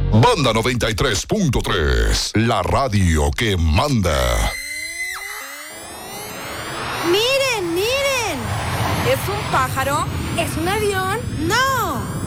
Banda 93.3, la radio que manda. ¡Miren, miren! ¿Es un pájaro? ¿Es un avión? ¡No!